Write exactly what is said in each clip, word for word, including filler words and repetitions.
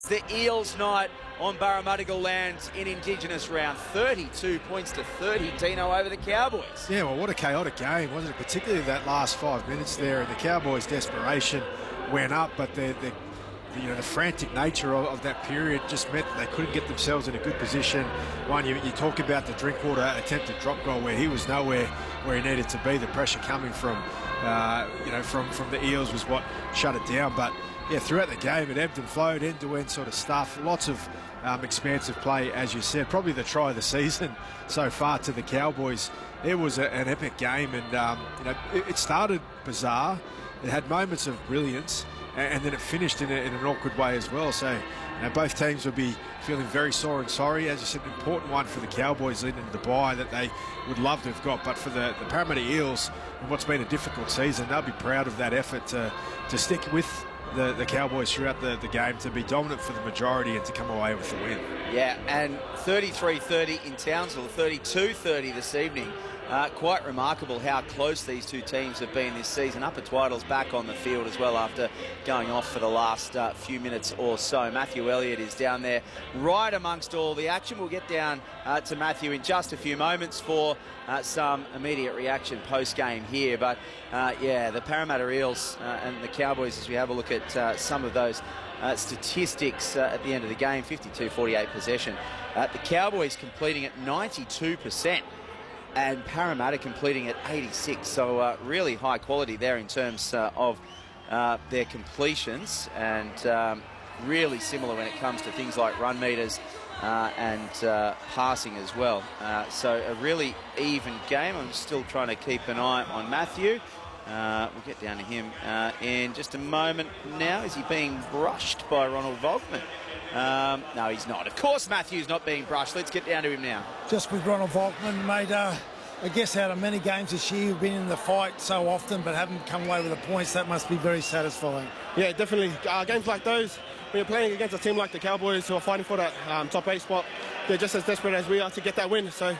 The Eels night on Barramadigal lands in Indigenous round. thirty-two points to thirty, Dino, over the Cowboys. Yeah, well, what a chaotic game, wasn't it? Particularly that last five minutes there, and the Cowboys' desperation went up, but the, the, the you know the frantic nature of, of that period just meant that they couldn't get themselves in a good position. One, you, you talk about the Drinkwater attempted drop goal where he was nowhere where he needed to be. The pressure coming from uh, you know from from the Eels was what shut it down, but. Yeah, throughout the game, it ebbed and flowed, end-to-end sort of stuff. Lots of um, expansive play, as you said. Probably the try of the season so far to the Cowboys. It was a, an epic game, and um, you know, it, it started bizarre. It had moments of brilliance, and, and then it finished in, a, in an awkward way as well. So, you know, both teams would be feeling very sore and sorry. As you said, an important one for the Cowboys leading into the bye that they would love to have got. But for the, the Parramatta Eels, in what's been a difficult season, they'll be proud of that effort to, to stick with The, the Cowboys throughout the, the game, to be dominant for the majority and to come away with the win. Yeah, and thirty-three thirty in Townsville, thirty-two thirty this evening. Uh, quite remarkable how close these two teams have been this season. Upper Twiddle's back on the field as well after going off for the last uh, few minutes or so. Matthew Elliott is down there right amongst all the action. We'll get down uh, to Matthew in just a few moments for uh, some immediate reaction post-game here. But, uh, yeah, the Parramatta Eels uh, and the Cowboys, as we have a look at uh, some of those uh, statistics uh, at the end of the game, fifty-two forty-eight possession. Uh, the Cowboys completing at ninety-two percent. And Parramatta completing at eighty-six, so uh, really high quality there in terms uh, of uh, their completions, and um, really similar when it comes to things like run meters uh, and uh, passing as well. Uh, so a really even game. I'm still trying to keep an eye on Matthew. Uh, we'll get down to him uh, in just a moment now. Is he being brushed by Ronald Volkman? Um, no, he's not. Of course Matthew's not being brushed. Let's get down to him now. Just with Ronald Volkman, mate, uh, I guess out of many games this year, you've been in the fight so often but haven't come away with the points. That must be very satisfying. Yeah, definitely. Uh, games like those, when you're playing against a team like the Cowboys who are fighting for that um, top eight spot, they're just as desperate as we are to get that win. So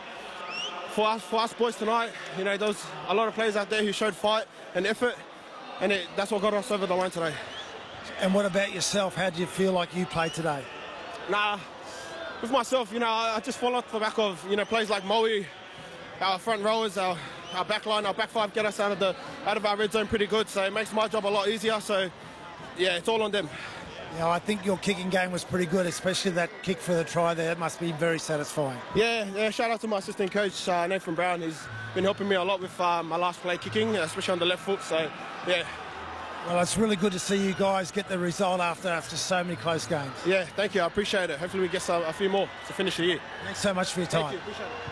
for us, for us boys tonight, you know, there's a lot of players out there who showed fight and effort, and it, that's what got us over the line today. And what about yourself? How do you feel like you played today? Nah, with myself, you know, I, I just fall off the back of, you know, players like Moe, our front rowers, our, our back line, our back five get us out of the out of our red zone pretty good, so it makes my job a lot easier. So, yeah, it's all on them. Yeah, I think your kicking game was pretty good, especially that kick for the try there. It must be very satisfying. Yeah, yeah. Shout out to my assistant coach, uh, Nathan Brown. He's been helping me a lot with uh, my last play kicking, especially on the left foot. So, yeah. Well, it's really good to see you guys get the result after after so many close games. Yeah, thank you. I appreciate it. Hopefully we get some, a few more to finish the year. Thanks so much for your time. Thank you. Appreciate it.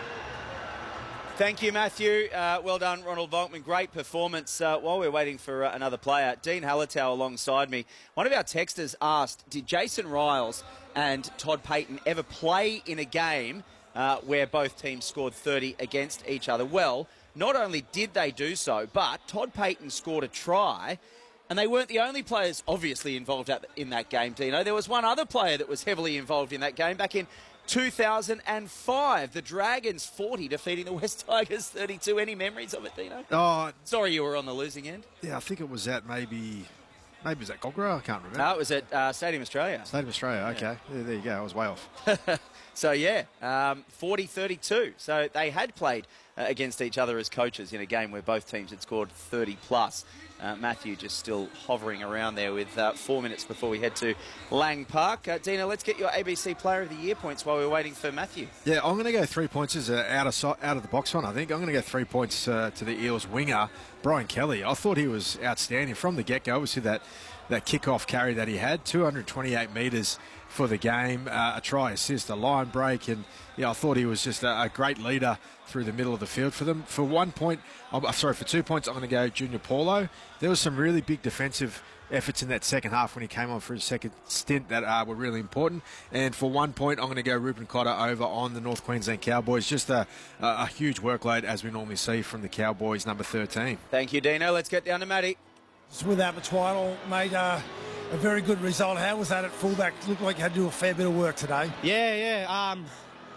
Thank you, Matthew. Uh, well done, Ronald Volkman. Great performance. Uh, while we're waiting for uh, another player, Dean Hallertau alongside me. One of our texters asked, did Jason Riles and Todd Payten ever play in a game uh, where both teams scored thirty against each other? Well, not only did they do so, but Todd Payten scored a try. And they weren't the only players obviously involved at, in that game, Dino. There was one other player that was heavily involved in that game back in two thousand five. The Dragons forty defeating the West Tigers thirty-two. Any memories of it, Dino? Oh, Sorry you were on the losing end. yeah, I think it was at maybe, maybe it was at Gogra. I can't remember. No, it was at uh, Stadium Australia. Stadium Australia. Okay, yeah. there, there you go. I was way off. So, yeah, um, forty thirty-two. So they had played uh, against each other as coaches in a game where both teams had scored thirty plus. Uh, Matthew just still hovering around there with uh, four minutes before we head to Lang Park. Uh, Dina, let's get your A B C Player of the Year points while we're waiting for Matthew. Yeah, I'm going to go three points as a out of so- out of the box one, I think. I'm going to go three points uh, to the Eels winger, Brian Kelly. I thought he was outstanding from the get-go. Obviously, that, that kick-off carry that he had, two hundred twenty-eight metres for the game, uh, a try assist, a line break, and yeah, I thought he was just a, a great leader through the middle of the field for them. For one point, I'm sorry, for two points, I'm going to go Junior Paulo. There was some really big defensive efforts in that second half when he came on for his second stint that uh, were really important. And for one point, I'm going to go Ruben Cotter over on the North Queensland Cowboys. Just a, a, a huge workload, as we normally see from the Cowboys, number thirteen. Thank you, Dino. Let's get down to Matty. Just with Upper Twiddle, mate, uh, a very good result. How was that at fullback? Looked like you had to do a fair bit of work today. Yeah, yeah. Um,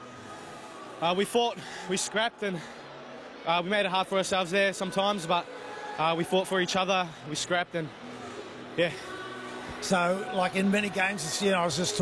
uh, we fought, we scrapped, and uh, we made it hard for ourselves there sometimes, but uh, we fought for each other, we scrapped, and yeah. So, like in many games, it's, you know, I was just